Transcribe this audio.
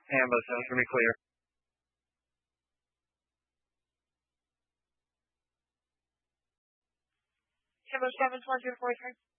Ambo sounds really clear. Ambo 7 1 2 4 3.